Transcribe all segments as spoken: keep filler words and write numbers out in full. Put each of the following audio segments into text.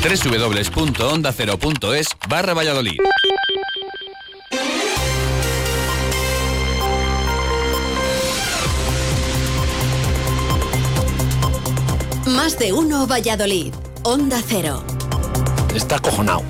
doble u doble u doble u punto onda cero punto es barra Valladolid. Más de uno Valladolid. Onda Cero. Está acojonado.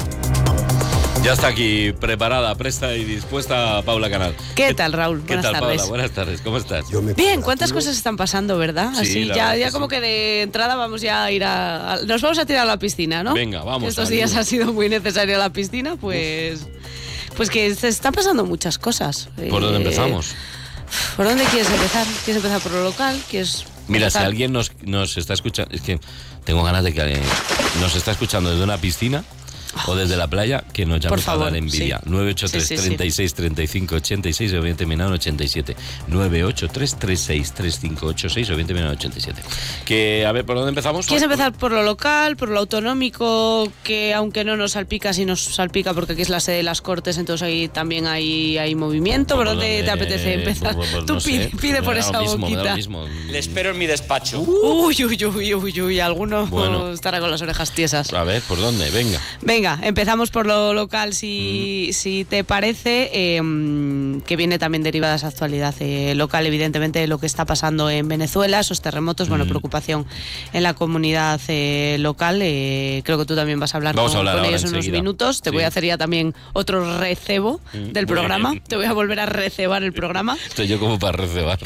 Ya está aquí preparada, presta y dispuesta Paula Canal. ¿Qué tal, Raúl? ¿Qué Buenas tal, tardes. Paula? Buenas tardes, ¿cómo estás? Bien, ¿cuántas cosas están pasando, verdad? Sí, Así la ya, verdad ya que como sí. que de entrada vamos ya a ir a, a- nos vamos a tirar a la piscina, ¿no? Venga, vamos. Estos al días lío. ha sido muy necesario la piscina, pues pues que se están pasando muchas cosas. ¿Por dónde Eh, empezamos? ¿Por dónde quieres empezar? ¿Quieres empezar por lo local? ¿Quieres Mira, si empezar? alguien nos, nos está escuchando, es que tengo ganas de que alguien nos está escuchando desde una piscina o desde la playa, que nos llame Por para favor, dar envidia. sí. nueve ocho tres, Sí, sí, sí. treinta y seis, treinta y cinco, ochenta y seis o bien terminado en ochenta y siete. nueve ocho tres, treinta y seis, treinta y cinco, ochenta y seis o bien terminado en ochenta y siete. Que, a ver, ¿por dónde empezamos? ¿Quieres empezar por lo local, por lo autonómico, que aunque no nos salpica, sí nos salpica porque aquí es la sede de las Cortes, entonces ahí también hay, hay movimiento? ¿Por dónde te apetece empezar? Pues, pues, Tú no sé, pide, pues pide me por da esa lo mismo, me da lo boquita. mismo. Le espero en mi despacho. Uy, uy, uy, uy, uy, alguno Bueno. estará con las orejas tiesas. A ver, ¿por dónde? Venga. Venga, empezamos por lo local, si, mm. si te parece, eh, que viene también derivada de esa actualidad eh, local, evidentemente, lo que está pasando en Venezuela, esos terremotos, mm. bueno, preocupación en la comunidad eh, local. Eh, creo que tú también vas a hablar Vamos con, a hablar con ellos enseguida. unos minutos. Te Sí. voy a hacer ya también otro recebo Mm, del muy programa. bien. Te voy a volver a recebar el programa. Estoy yo como para recebar.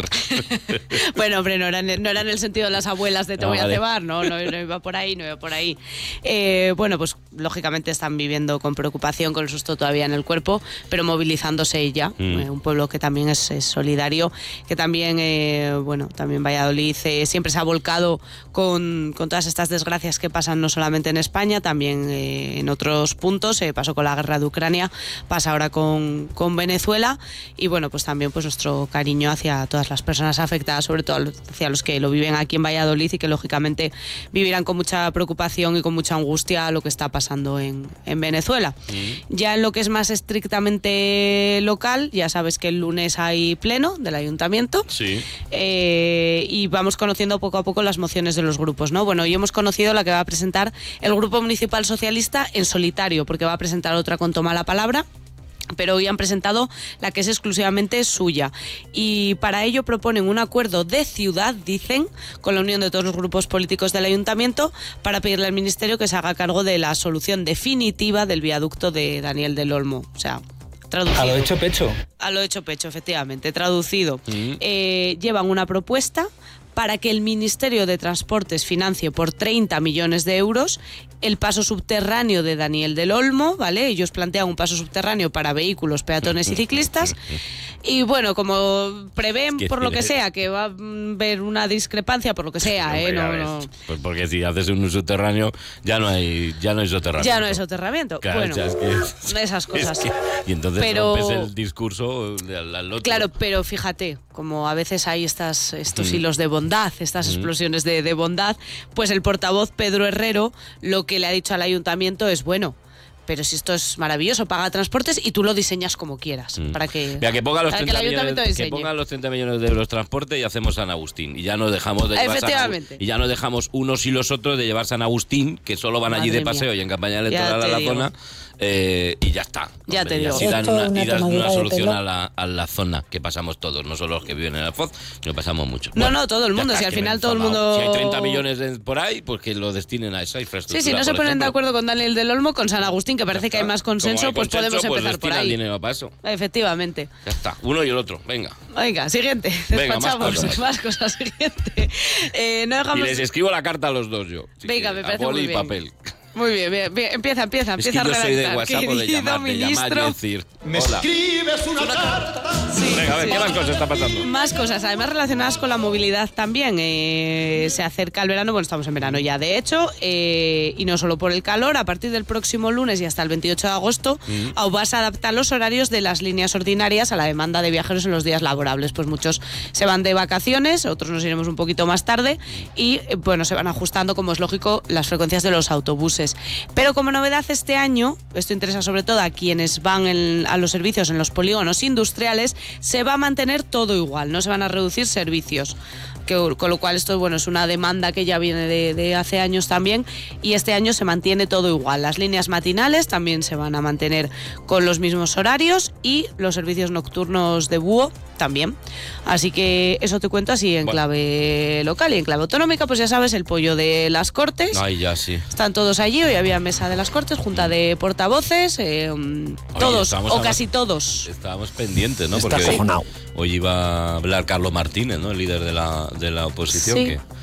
Bueno, hombre, no era, en, no era en el sentido de las abuelas de te Ah, voy vale. a cebar, no, no, no iba por ahí, no iba por ahí. Eh, bueno, pues lógicamente están viviendo con preocupación, con el susto todavía en el cuerpo, pero movilizándose ya. Mm. Eh, un pueblo que también es, es solidario, que también, eh, bueno, también Valladolid eh, siempre se ha volcado con, con todas estas desgracias que pasan no solamente en España, también eh, en otros puntos. Eh, pasó con la guerra de Ucrania, pasa ahora con, con Venezuela, y bueno, pues también pues nuestro cariño hacia todas las personas afectadas, sobre todo hacia los que lo viven aquí en Valladolid y que lógicamente vivirán con mucha preocupación y con mucha angustia lo que está pasando en, en Venezuela. Mm. Ya en lo que es más estrictamente local, ya sabes que el lunes hay pleno del ayuntamiento. Sí. Eh, y vamos conociendo poco a poco las mociones de los grupos, ¿no? Bueno, hoy hemos conocido la que va a presentar el Grupo Municipal Socialista en solitario, porque va a presentar otra con Toma la Palabra, pero hoy han presentado la que es exclusivamente suya, y para ello proponen un acuerdo de ciudad, dicen, con la unión de todos los grupos políticos del ayuntamiento, para pedirle al ministerio que se haga cargo de la solución definitiva del viaducto de Daniel del Olmo. O sea, traducido. A lo hecho pecho. A lo hecho pecho, efectivamente, traducido. Mm. Eh, llevan una propuesta para que el Ministerio de Transportes financie por treinta millones de euros el paso subterráneo de Daniel del Olmo, ¿vale? Ellos plantean un paso subterráneo para vehículos, peatones y ciclistas. Y bueno, como prevén, Es que por lo que tiene- sea, que va a haber una discrepancia, por lo que sea, ¿eh? Hombre, ya No, ves. no. Pues porque si haces un subterráneo, ya no hay, ya no hay soterramiento. Ya no es soterramiento. Claro, Bueno, ya es que- esas cosas. es que- y entonces Pero- rompes el discurso al, al otro. Claro, pero fíjate, como a veces hay estas, estos Mm. hilos de bondad, estas Mm. explosiones de, de bondad, pues el portavoz Pedro Herrero lo que le ha dicho al ayuntamiento es, bueno, pero si esto es maravilloso, paga transportes y tú lo diseñas como quieras. Mm. Para que, Mira, que ponga los para que el treinta ayuntamiento millones, que diseñe. pongan los treinta millones de euros transporte y hacemos San Agustín. Y ya no dejamos de llevar San Efectivamente. Agustín. Y ya no dejamos unos y los otros de llevar San Agustín, que solo van allí Madre de paseo mía. y en campaña Ya electoral te a la digo. zona. Eh, y ya está. Ya te y digo. así dan Esto una, es una y dan tomadura una de solución pelo. a la, a la zona que pasamos todos, no solo los que viven en el Foz, sino pasamos muchos. No, no, todo el mundo, ya si está, al que me he final todo el enfadado. mundo- Si hay treinta millones de- por ahí, pues que lo destinen a esa infraestructura. Sí, sí, no se por ponen ejemplo. de acuerdo con Daniel del Olmo, con San Agustín, que parece Ya que hay está. más Como consenso, hay pues consenso, podemos pues empezar por destina el ahí. dinero para eso. Efectivamente. Ya está, uno y el otro, venga. Venga, siguiente. Venga, más Despachamos. cosas. Más cosas, siguiente. Eh, no Y dejamos... les escribo la carta a los dos yo. si Venga, quieres, me a parece boli muy y bien. papel. Muy bien, bien, bien, empieza, empieza, Es que empieza yo a soy de redactar. WhatsApp o de Querido llamar, de llamar y ministro. decir, Me hola. escribes una carta. Sí, Venga, a ver, sí. ¿qué más cosas está pasando? Más cosas, además relacionadas con la movilidad también. Eh, se acerca el verano, bueno, estamos en verano ya, de hecho, eh, y no solo por el calor, a partir del próximo lunes y hasta el veintiocho de agosto, Mm. Aubasa adapta los horarios de las líneas ordinarias a la demanda de viajeros en los días laborables. Pues muchos se van de vacaciones, otros nos iremos un poquito más tarde y, eh, bueno, se van ajustando, como es lógico, las frecuencias de los autobuses. Pero como novedad este año, esto interesa sobre todo a quienes van en- a los servicios en los polígonos industriales, se va a mantener todo igual, no se van a reducir servicios. Que que, con lo cual esto bueno, es una demanda que ya viene de, de hace años también, y este año se mantiene todo igual. Las líneas matinales también se van a mantener con los mismos horarios y los servicios nocturnos de búho también. Así que eso te cuento así en bueno. clave local, y en clave autonómica, pues ya sabes, el pollo de las Cortes. Ay, ya sí. Están todos allí, hoy había mesa de las Cortes, junta de portavoces, eh, todos, Oye, o casi todos. Estábamos pendientes, ¿no? Está Porque hoy, cojonado. hoy iba a hablar Carlos Martínez, ¿no? El líder de la, de la oposición. Sí. Que